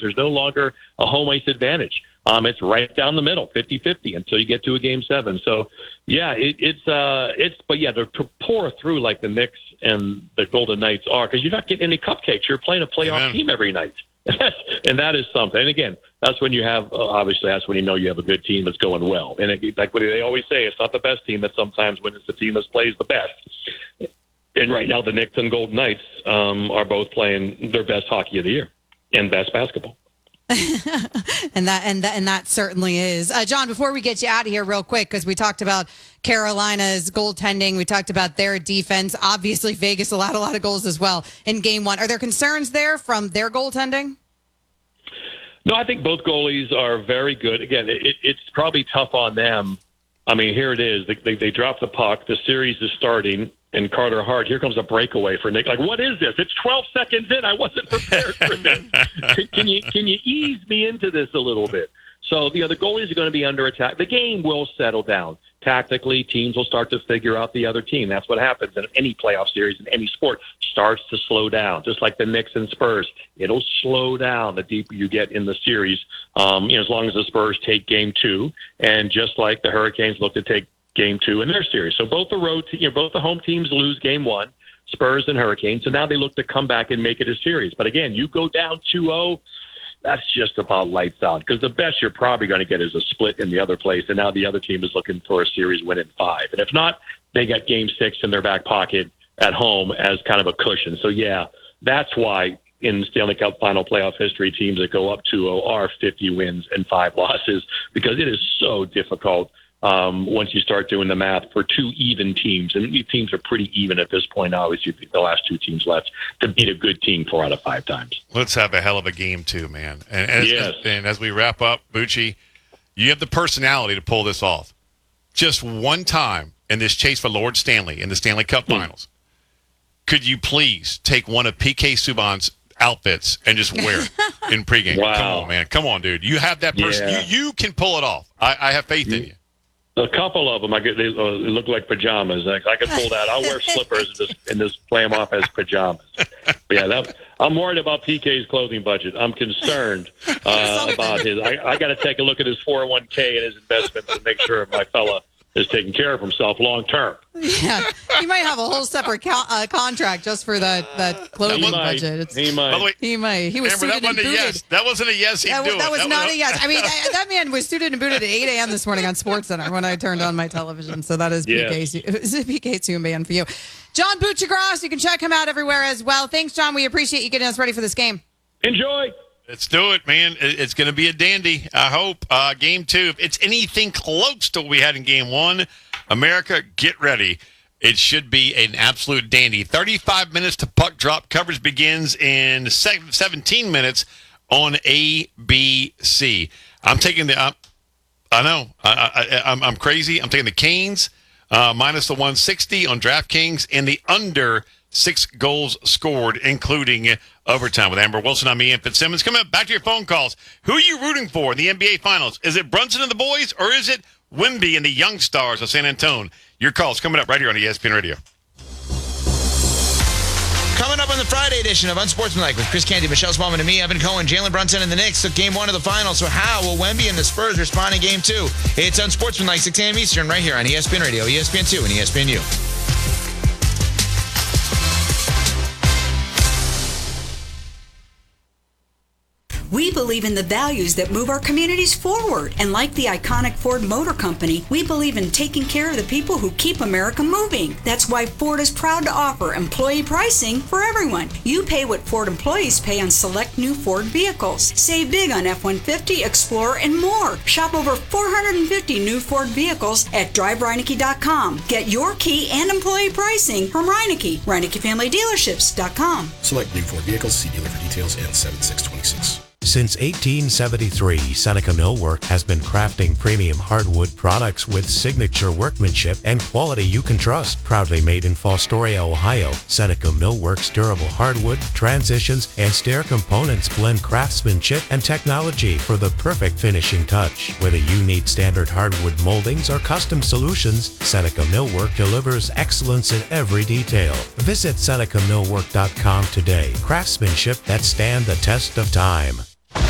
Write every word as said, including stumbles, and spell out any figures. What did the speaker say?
There's no longer a home ice advantage. Um, it's right down the middle, fifty-fifty, until you get to a game seven. So, yeah, it, it's uh, it's but yeah, to, to pour through like the Knicks and the Golden Knights are, because you're not getting any cupcakes. You're playing a playoff Amen. team every night, and that is something. And again, that's when you have uh, obviously that's when you know you have a good team that's going well. And it, like what they always say, it's not the best team. That sometimes when it's the team that plays the best. And right now, the Knicks and Golden Knights um, are both playing their best hockey of the year and best basketball. and that and that and that certainly is. Uh, John, before we get you out of here real quick, because we talked about Carolina's goaltending, we talked about their defense. Obviously, Vegas allowed a lot of goals as well in game one. Are there concerns there from their goaltending? No, I think both goalies are very good. Again, it, it's probably tough on them. I mean, here it is. They, they, they drop the puck. The series is starting. And Carter Hart, here comes a breakaway for Nick. Like, what is this? It's twelve seconds in. I wasn't prepared for this. can, can you can you ease me into this a little bit? So, you know, the goalies are going to be under attack. The game will settle down. Tactically, teams will start to figure out the other team. That's what happens in any playoff series in any sport. Starts to slow down, just like the Knicks and Spurs. It'll slow down the deeper you get in the series, um, you know, as long as the Spurs take game two. And just like the Hurricanes look to take game two in their series. So both the road, te- you know, both the home teams lose game one, Spurs and Hurricanes. So now they look to come back and make it a series. But again, you go down two oh, that's just about lights out, because the best you're probably going to get is a split in the other place. And now the other team is looking for a series win in five. And if not, they got game six in their back pocket at home as kind of a cushion. So yeah, that's why in Stanley Cup final playoff history, teams that go up two oh are fifty wins and five losses, because it is so difficult Um, once you start doing the math for two even teams, and these teams are pretty even at this point, obviously, the last two teams left, to beat a good team four out of five times. Let's have a hell of a game, too, man. And as, yes. and as we wrap up, Bucci, you have the personality to pull this off. Just one time in this chase for Lord Stanley in the Stanley Cup hmm. Finals, could you please take one of P K Subban's outfits and just wear it in pregame? Wow. Come on, man. Come on, dude. You have that person. Yeah. You, you can pull it off. I, I have faith in you. A couple of them, I get, they, uh, they look like pajamas. I, I could pull that. I'll wear slippers and just, and just play them off as pajamas. But yeah, that, I'm worried about P K's clothing budget. I'm concerned uh, about his. I, I got to take a look at his four oh one k and his investments and make sure my fella is taking care of himself long term. Yeah, he might have a whole separate co- uh, contract just for that that clothing he might. budget. It's, he might. By the way, he might. He was Amber, suited that wasn't and a booted. yes. That wasn't a yes. He'd That, do that it. was that not was a yes. I mean, I, that man was suited and booted at eight a.m. this morning on SportsCenter when I turned on my television. So that is Yeah. P K. It's a P K two man for you. John Buccigross, you can check him out everywhere as well. Thanks, John. We appreciate you getting us ready for this game. Enjoy. Let's do it, man. It- It's going to be a dandy, I hope. Uh, game two, if it's anything close to what we had in game one, America, get ready. It should be an absolute dandy. thirty-five minutes to puck drop. Coverage begins in seventeen minutes on A B C. I'm taking the uh, – I know. I, I, I'm, I'm crazy. I'm taking the Canes uh, minus the one sixty on DraftKings and the under six goals scored, including overtime. With Amber Wilson, I'm Ian Fitzsimmons. Coming up, back to your phone calls. Who are you rooting for in the N B A Finals? Is it Brunson and the boys, or is it Wemby and the young stars of San Antonio? Your calls coming up right here on E S P N Radio. Coming up on the Friday edition of Unsportsmanlike with Chris Canty, Michelle Smallman, and me, Evan Cohen. Jalen Brunson and the Knicks took game one of the finals. So how will Wemby and the Spurs respond in game two? It's Unsportsmanlike, six a.m. Eastern, right here on E S P N Radio, E S P N two, and E S P N U. We believe in the values that move our communities forward. And like the iconic Ford Motor Company, we believe in taking care of the people who keep America moving. That's why Ford is proud to offer employee pricing for everyone. You pay what Ford employees pay on select new Ford vehicles. Save big on F one fifty, Explorer, and more. Shop over four hundred fifty new Ford vehicles at drive reineke dot com. Get your key and employee pricing from Reineke. Reineke Family Dealerships dot com. Select new Ford vehicles. See dealer for details and seven six two six. Since eighteen seventy-three, Seneca Millwork has been crafting premium hardwood products with signature workmanship and quality you can trust. Proudly made in Fostoria, Ohio, Seneca Millwork's durable hardwood, transitions, and stair components blend craftsmanship and technology for the perfect finishing touch. Whether you need standard hardwood moldings or custom solutions, Seneca Millwork delivers excellence in every detail. Visit Seneca Millwork dot com today. Craftsmanship that stand the test of time.